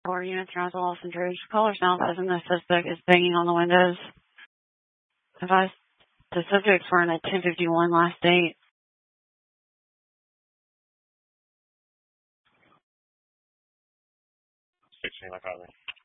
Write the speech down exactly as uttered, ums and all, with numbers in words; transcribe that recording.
Core units, Roswell, Los Angeles. Caller sound as in the suspect is banging on the windows. Advised the subjects were in a ten fifty-one last date. sixteen, I copy.